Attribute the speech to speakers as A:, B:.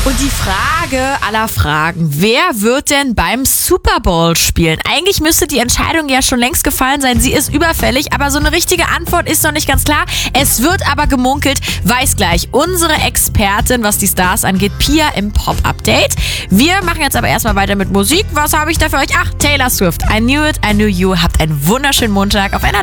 A: Und die Frage aller Fragen, wer wird denn beim Super Bowl spielen? Eigentlich müsste die Entscheidung ja schon längst gefallen sein, sie ist überfällig, aber so eine richtige Antwort ist noch nicht ganz klar. Es wird aber gemunkelt, weiß gleich unsere Expertin, was die Stars angeht, Pia im Pop-Update. Wir machen jetzt aber erstmal weiter mit Musik. Was habe ich da für euch? Ach, Taylor Swift, I Knew It, I Knew You. Habt einen wunderschönen Montag auf NRW.